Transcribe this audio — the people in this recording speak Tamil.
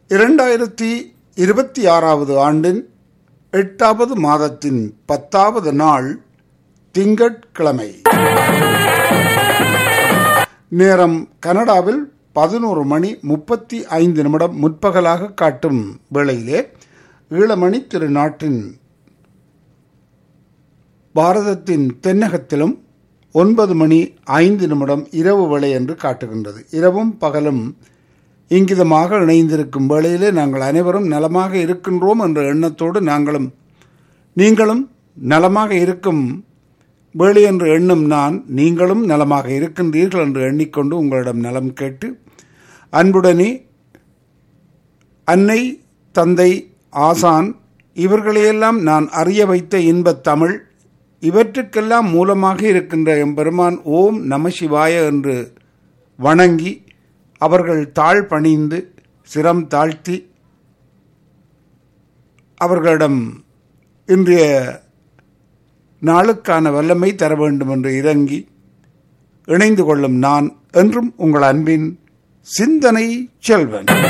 2026 ஆண்டின் 8வது மாதத்தின் 10வது நாள் திங்கட்கிழமை. நேரம் கனடாவில் 11:35 முற்பகலாக காட்டும் வேளையிலே ஈழமணி திருநாட்டின் பாரதத்தின் தென்னகத்திலும் 9:05 இரவு வேளை என்று காட்டுகின்றது. இரவும் பகலும் இங்கிதமாக இணைந்திருக்கும் வேளையிலே நாங்கள் அனைவரும் நலமாக இருக்கின்றோம் என்ற எண்ணத்தோடு நீங்களும் நலமாக இருக்கும் வேளை என்று எண்ணும் நான், நீங்களும் நலமாக இருக்கின்றீர்கள் என்று எண்ணிக்கொண்டு உங்களிடம் நலம் கேட்டு அன்புடனே அன்னை, தந்தை, ஆசான் இவர்களையெல்லாம் நான் அறிய வைத்த இன்பத் தமிழ், இவற்றுக்கெல்லாம் மூலமாக இருக்கின்ற எம்பெருமான் ஓம் நம சிவாய என்று வணங்கி அவர்கள் தாழ் பணிந்து சிரம் தாழ்த்தி அவர்களிடம் இன்றைய நாளுக்கான வல்லமை தர வேண்டும் என்று இறங்கி இணைந்து கொள்ளும் நான் என்றும் உங்கள் அன்பின் சிந்தனை செல்வன்.